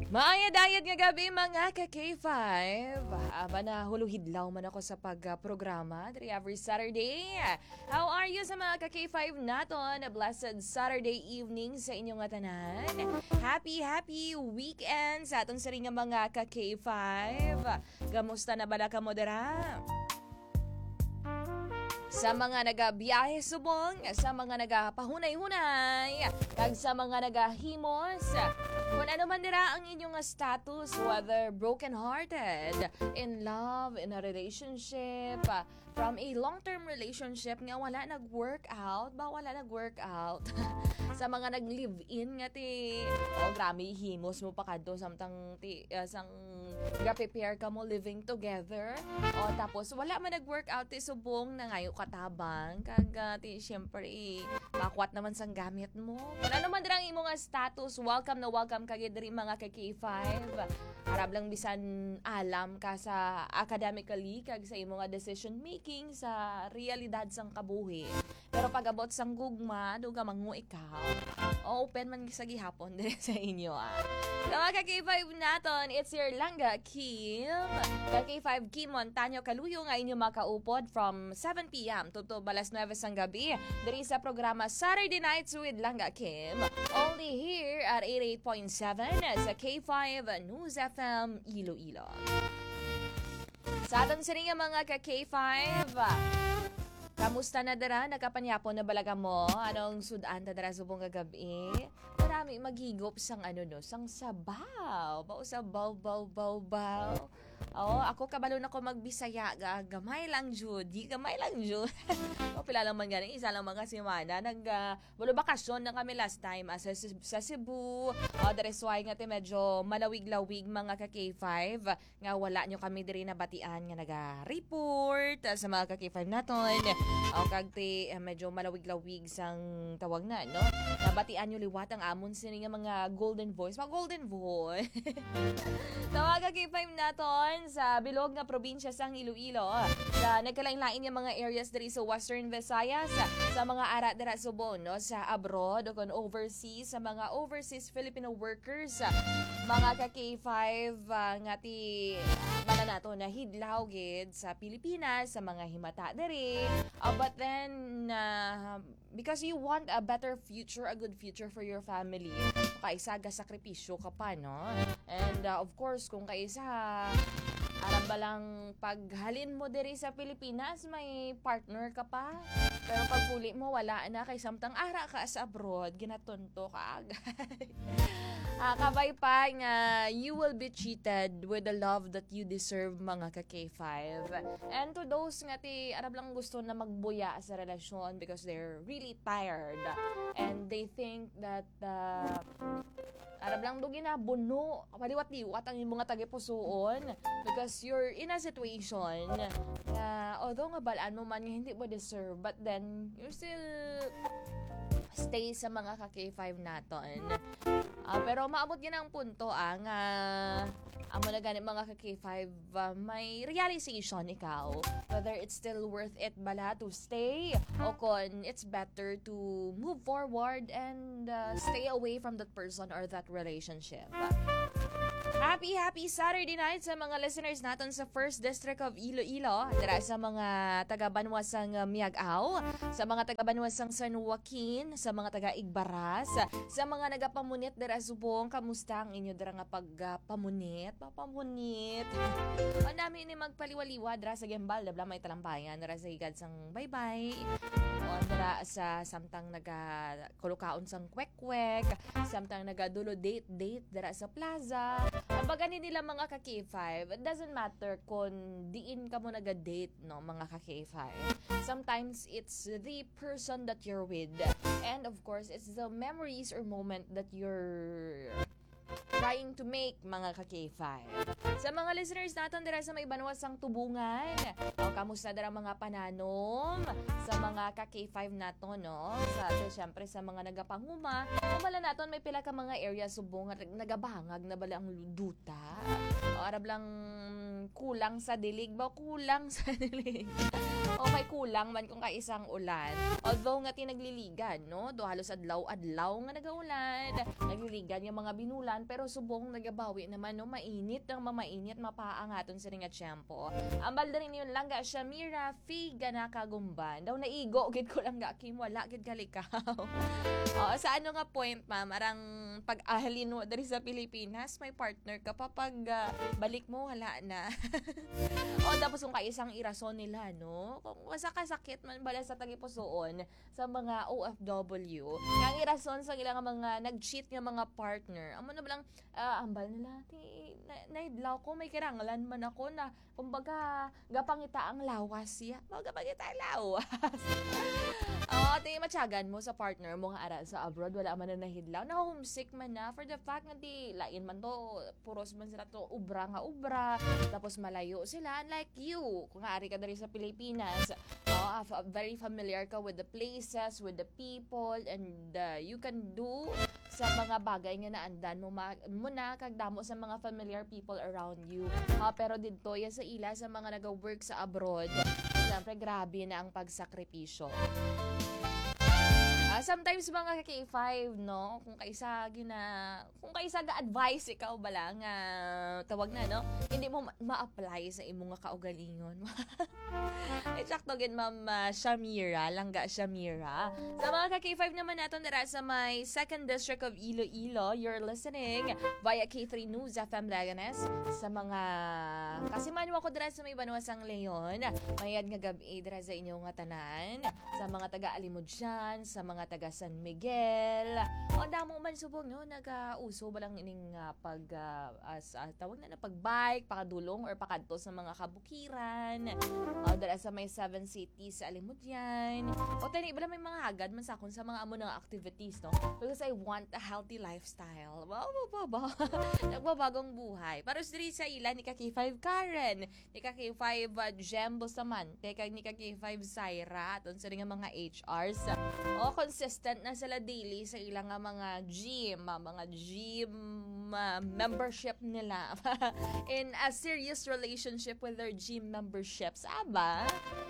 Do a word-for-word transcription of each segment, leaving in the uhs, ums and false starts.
Maayad-ayad nga gabi mga ka-K five. Aba na huluhidlaw man ako sa pag-programa uh, every Saturday. How are you sa mga ka-K five naton? A blessed Saturday evening sa inyong tanan. Happy, happy weekend sa aton sa ring mga ka-K five. Gamusta na ba na ka mo dira? Sa mga nagabiyahe subong, sa mga nagapahunay-hunay, kag sa mga nagahimos, kung ano man dira ang inyong status, whether broken-hearted, in love, in a relationship, from a long-term relationship nga wala nag-workout, ba wala nag-workout? Sa mga nag-live-in nga ti, oh grami, himos mo pa kadto samtang ti, uh, sang ga-prepare ka mo living together. O tapos wala man nag-workout ti subong na ngayo katabang kag uh, ti syempre eh, makwat naman sang gamit mo. Kung ano man dirang imong status, welcome na welcome kag diri mga ka-K five. Harap lang bisan alam ka sa academically kag sa imong decision making sa realidad sang kabuhi. Pero pag abot sang gugma, duga mangu ikaw. Open man sa gihapon dire sa inyo ah. Sa mga ka-K five naton, it's your Langga Kim. Ka-K five Kim Montaño Kaluyo nga inyo makaupod from seven p.m. to balas nueve sang gabi diri sa programa Saturday Nights with Langga Kim. Only here at eighty-eight point seven sa K five News F M Iloilo. Sa aton sa ring mga ka-K five, kamusta na dara? Nagkapanyapon na balaga mo? Anong sudan na dara subong kagabi? Marami maghigop sang ano no, sang sabaw. Bao sabaw, baw, baw, baw. Oo, ako kabalo na ko magbisaya. Gamay lang, Jude. Di gamay lang, Jude. O, pila lang man ganing. Isa lang mga simana. Nag, uh, wala bakasyon na kami last time uh, sa, sa Cebu. O, that's why nga ti medyo malawig-lawig mga ka-K five. Nga wala nyo kami diri na batian nga naga-report uh, sa mga ka-K five naton. O, kag ti uh, medyo malawig-lawig sang tawag na, no? Nabatian nyo liwat ang amon sini nga mga golden voice. Mga golden voice. Tawag ka-K five naton sa bilog nga probinsya sang Iloilo. Sa nagkalain-lain nga mga areas diri sa Western Visayas, sa mga ara dira Subo, no, sa abroad o kon overseas, sa mga overseas Filipino workers, mga ka-K five uh, nga ti mana nato na hidlaw gid sa Pilipinas, sa mga himata diri. Uh, but then uh, because you want a better future, a good future for your family, kaisa ga sakripisyo ka pa, no? And uh, of course, kung kaisa aram ba lang paghalin mo diri sa Pilipinas, may partner ka pa. Pero pag huli mo, wala na. Kay samtang ara ka sa abroad, ginatunto ka agad. ah, kabay pa nga, you will be cheated with the love that you deserve mga ka-K five. And to those nga ti, arab lang gusto na magbuya sa relasyon because they're really tired. And they think that uh, arab lang do ginabuno, paliwat-liwat ang imong nga tagipusoon because you're in a situation na uh, although nga balaan mo man nga hindi mo deserve, but then you still stay sa mga ka-K five naton. Uh, pero maabot yun ang punto ang uh, amo na ganit mga ka-K five, uh, may realization ikaw whether it's still worth it bala to stay o kon it's better to move forward and uh, stay away from that person or that relationship. Happy, happy Saturday night sa mga listeners natin sa first District of Iloilo, dira sa mga taga-Banwasang Miagao, sa mga taga-Banwasang San Joaquin, sa mga taga-Igbaras, sa mga nagapamunit dira subong, kamusta ang inyo dira nga pagpamunit? Papamunit. O namin ni magpaliwaliwa dira sa Gembal, dabla may talampayan, dira sa higad sang bye-bye. O dira sa samtang naga-kulukaon sang kwek-kwek, samtang nagadulo date-date dira sa plaza. Ang baga nila mga ka-K five, it doesn't matter kung diin ka mo naga-date, no, mga ka-K five. Sometimes it's the person that you're with. And of course, it's the memories or moment that you're trying to make, mga ka-K five. Sa mga listeners natin dira sa may Banwasang Tubungan, o kamusta dira mga pananom, sa mga ka-K five naton, no? Sa syempre sa mga nagapanguma, kumala naton may pila ka mga area subong nagabangag na bala ang duta. O arab lang kulang sa dilig ba kulang sa dilig. O may kulang man kung kaisang ulan. Although nga tinagliligan, no? Do halos adlaw-adlaw nga nagaulan. Nagliligan yung mga binulan pero subong nagabawi naman, no? Mainit ng mamainit mapaang aton sa ringa tiyempo. Ambal na rin yun lang ga Shamira Figa na kagumban. Daw naigo, gid ko lang ga Kim, wala gid kalikaw. O, sa ano nga point, ma'am, arang pag-ahalin mo dari sa Pilipinas, may partner ka pa pag uh, balik mo, wala na. O, tapos kung kaisang irason nila, no? Kung masakasakit man bala sa tagipusoon sa mga O F W, ang irason sa ilang mga nag-cheat nga mga partner, amo na balang uh, ambal nila, ti, na, naidlaw ko, may kirangalan man ako na, kumbaga, gapangita ang lawas siya. Mga gapangita ang lawas. O, ti, matyagan mo sa partner mo nga ara sa abroad, wala man na nahidlaw, na homesick man na, for the fact nga di, lain man to, puros man sila to, ubra nga ubra, tapos malayo sila, like you, kung ari ka dari sa Pilipinas, uh, very familiar ka with the places, with the people, and uh, you can do sa mga bagay nga naandan mo, ma- mo na kagdamo sa mga familiar people around you. Uh, pero dito, yan sa ila, sa mga nag-work sa abroad, siyempre grabe na ang pagsakripisyo. Uh, sometimes mga K five, no, kung kaisa gina, kung kaisa ga-advise ikaw bala nga tawag na, no, hindi mo ma- ma-apply sa imong nga kaugalingon. Eksakto gid ma'am uh, Shamira, langga Shamira. Sa mga K five naman naton dira sa may second District of Iloilo, you're listening via K three News F M Leganes. Sa mga kasimanwa ko dira sa may Banuasang Leon, mayad nga gabi dira sa inyong nga tanan, sa mga taga-Alimudyan, sa mga taga San Miguel. O damo man subong, no, nagauso ba lang ining uh, pag uh, as, uh, tawag na na pagbike, pakadulong or pakadto sa mga kabukiran. O dala sa may seven cities sa Alimudyan. O tani bala may mga hagad man sa akon sa mga amo ng activities, no? Because I want a healthy lifestyle. Wow, wow, wow. Nagbabagong buhay. Para sa diri sa ila ni ka K five Karen, ni ka K five uh, Jembo Samante, kag ni ka K five Syra, aton sa nga mga H Rs. O consistent na sila daily sa ilang nga mga gym, mga gym uh, membership nila. In a serious relationship with their gym memberships. Aba?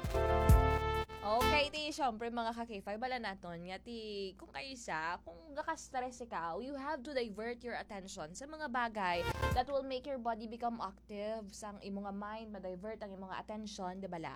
Okay, ti, syempre mga ka-K five, bala naton nga ti, kung kaisa, kung gaka-stress ikaw, you have to divert your attention sa mga bagay that will make your body become active, sang imong nga mind, ma-divert ang imong attention, di bala?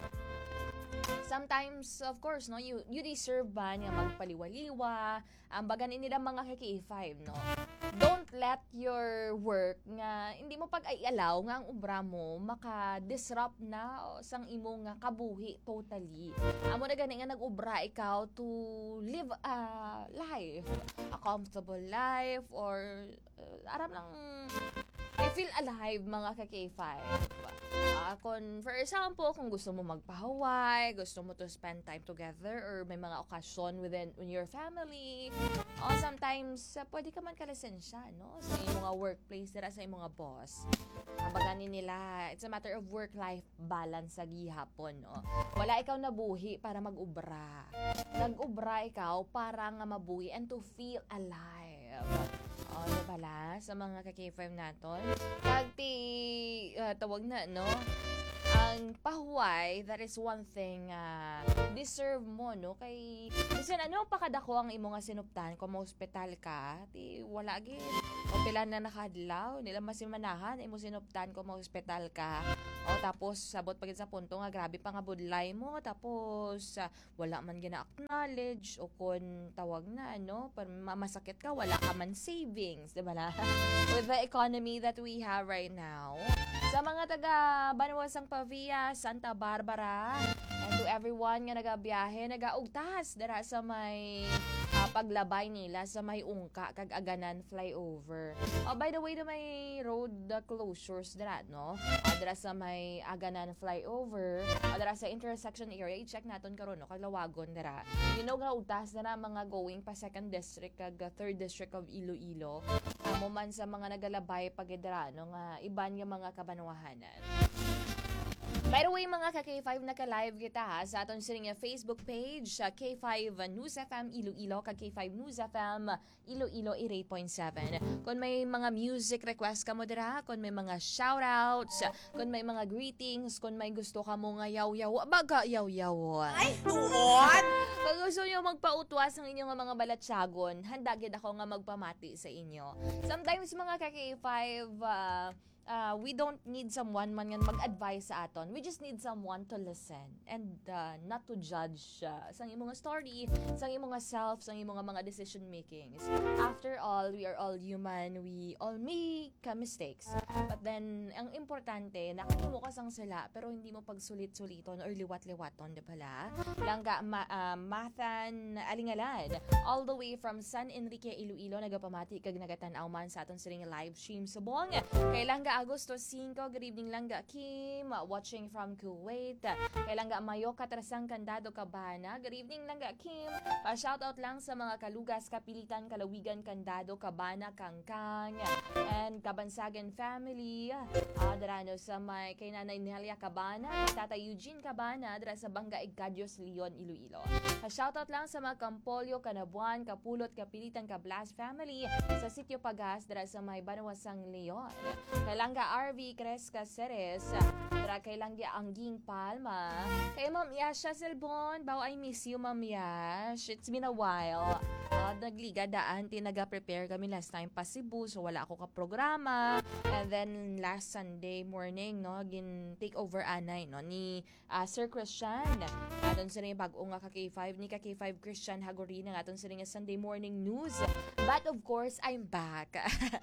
Sometimes, of course, no, you you deserve ba nga magpaliwaliwa, ang baganin nila mga K five, no? Don't let your work nga hindi mo pag-aialaw nga ang ubra mo maka-disrupt na sang imong nga kabuhi totally. Amo na gani nga nag-ubra ikaw to live a life, a comfortable life, or uh, aram lang i-feel alive mga K five. Uh, kung, for example, kung gusto mo magpahaway, gusto mo to spend time together, or may mga okasyon within in your family, o sometimes, uh, pwede ka man kalisensya, no? Sa iyong mga workplace, dira sa iyong mga boss. Kabaganin nila, it's a matter of work-life balance sa gihapon, no? Wala ikaw nabuhi para mag-ubra. Nag-ubra ikaw para nga mabuhi and to feel alive. O, ano pala, sa mga K five naton, kag ti, uh, tawag na, no? Ang pahuway, that is one thing uh, deserve mo, no? Kay, kasi ano, pakadako ang imo nga sinuptan, kung ma-hospital ka, ti, wala gid. O pila na nakadlaw, nila masimanahan, imo sinuptan kung ma-hospital ka. O tapos, sabot pagid sa punto nga, grabe pa nga budlay mo, tapos, uh, wala man gina-acknowledge, o kung tawag na, no? Pag masakit ka, wala ka man savings, di ba na? With the economy that we have right now, sa mga taga Banuasang Pavia, Santa Barbara, and to everyone nga nagabiyahe, nagaugtas dara sa may uh, paglabay nila sa may ungka kag Aganan flyover. Oh, by the way, na may road uh, closures dara, no? Uh, dara sa may Aganan flyover, uh, dara sa intersection area, i-check naton karon, no, kag lawagon dara. You know nga ugtas dara mga going pa second district kag uh, third district of Iloilo. Amo uh, man sa mga nagalabay pag dara, no, nga iban nga mga kabanwahanan. By the way, mga ka-K five, naka-live kita ha, sa aton sining Facebook page, sa K five News F M Iloilo, kag K five News F M Iloilo eighty-eight point seven. Kung may mga music request ka mo dira, kung may mga shoutouts, kung may mga greetings, kung may gusto ka mo nga yaw-yaw, baga yaw-yaw. Ay, tuon! Kung gusto nyo magpautwas ang inyong mga balatsagon, handa gid ako nga magpamati sa inyo. Sometimes mga ka-K five, uh, uh, we don't need someone man nga mag-advise sa aton. We just need someone to listen and uh, not to judge uh, sa imong story, sa imong self, sa imong mga decision makings. After all, we are all human. We all make uh, mistakes. But then, ang importante, nakahimo ka sang sila, pero hindi mo pagsulit-suliton or liwat-liwaton, di pala? Langga, ma- uh, Mathan, Alingalan, all the way from San Enrique, Iloilo, nagapamati kag nagatanaw man sa aton siring live stream subong. Kay Langga Agosto five, good evening Langga Kim, watching from Kuwait. Kay Langga Mayo Katrasang Candado Cabana, good evening Langga Kim. Pa shoutout lang sa mga Kalugas, Kapilitan, Kalawigan, Candado, Cabana, Kangkang, and Kabansagan family. Uh, Darano sa may kay Nanay Nelia Cabana, kay Tata Eugene Cabana, dara sa Bangga Igadios Leon, Iloilo. Pa shoutout lang sa mga Kampolyo, Kanabuan, Kapulot, Kapilitan, Kablas family sa Sitio Pagas, dara sa may Banawasang Leon. Kay Langga R V Cresca Ceres, dara kay Langga Angging Palma. Kay Ma'am Yasha Selbon, bao I miss you Ma'am Yash. It's been a while. Uh, nagliga daan, tinaga-prepare kami last time pa Cebu, so wala ako ka-programa. And then last Sunday morning, no, gin take over anay, no, ni uh, Sir Christian. Aton sa rin bag-o nga ka-K five, ni ka-K five Christian Hagorin, ang aton sa rin Sunday morning news. But of course, I'm back.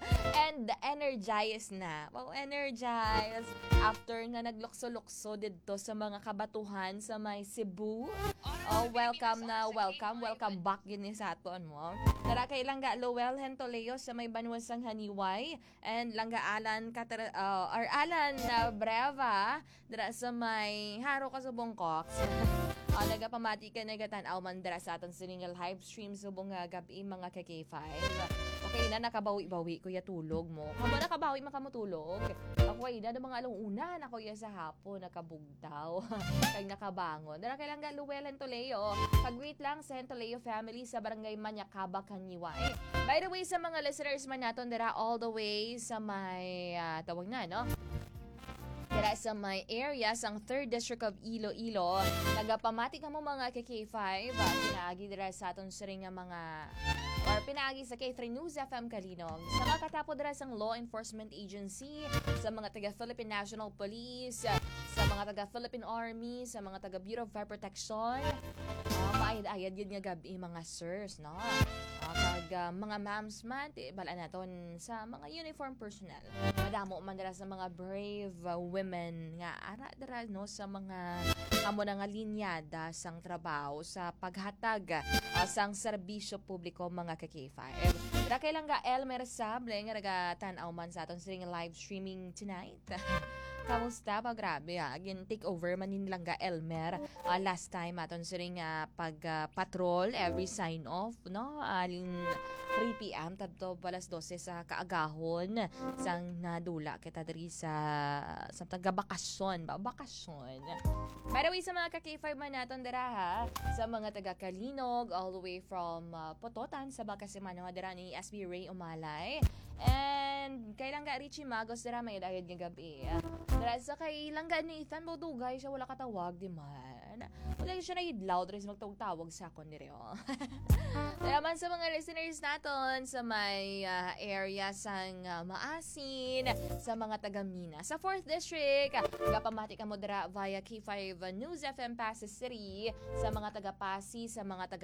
And energized na. Wow, energized. After nga naglukso-lukso dito sa mga kabatuhan sa may Cebu. Oh, welcome na, welcome, welcome back gini sa aton mo. Tara kay Langga Lowell Hentoleo sa may Banwasang Haniway, and Langga Alan Katar uh, or Alan uh, Breva dara sa may Haro ka sa Bongkok. Uh, nagapamati ka nagatan-aw man dara sa aton siningal live stream subong nga gabi mga ka-K five. Okay na, nakabawi-bawi kuya tulog mo. Kamo nakabawi makamutulog. Ako ay na mga along-una na kuya sa hapon nakabugtaw. Kag nakabangon. Dara kay Langga Lowell Hentoleo. Kag-greet lang sa Hentoleo family sa Barangay Manyakaba, Kaniway. By the way, sa mga listeners man naton dara all the way sa may uh, tawag na, no? Dara sa may area sang third District of Iloilo, nagapamati ka mo mga ka-K five, uh, pinaagi dara sa aton siring nga mga or pinaagi sa K three News F M Kalinog. Sa mga katapo dara sang Law Enforcement Agency, sa mga taga Philippine National Police, sa mga taga Philippine Army, sa mga taga Bureau of Fire Protection, uh, maayad-ayad yun nga gabi mga sirs, no? Uh, kag uh, mga ma'ams man, bala naton sa mga uniform personnel. Madamo man dara sa mga brave uh, women nga ara dara no sa mga amo na nga linyada sang trabaho sa paghatag uh, sang serbisyo publiko mga ka-K five. Dara kay Langga Elmer Sable nga nagatanaw man sa aton siring live streaming tonight. Kamusta pa? Grabe ha. Again, take over manin Langga Elmer. Uh, last time aton siring uh, pag uh, patrol every sign off, no? Alin three p.m. tadto balas twelve sa kaagahon sang nadula kita diri sa sa taga-bakasyon ba? Bakasyon. By the way, sa mga ka-K five man naton dira ha, sa mga taga-Kalinog, all the way from uh, Pototan sa Bakasimano, dira ni S B Ray Umalay. And kay Langga Richie Magos dira may dagad nga gabi. Dira sa kay Langga Nathan Bodugay siya wala katawag di man. Wala siya na idlaw dira sa magtawag sa akon diri oh. Dira man sa mga listeners naton sa may uh, area sang uh, Maasin, sa mga taga Mina, sa fourth District, gapamati ka mo dira via K five News F M Pasig City, sa mga taga Pasig, sa mga taga